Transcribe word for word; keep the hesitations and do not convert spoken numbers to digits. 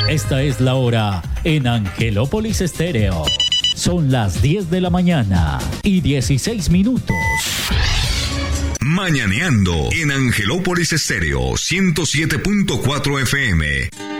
Esta es la hora en Angelópolis Estéreo. Son las diez de la mañana y dieciséis minutos. Mañaneando en Angelópolis Estéreo ciento siete punto cuatro F M.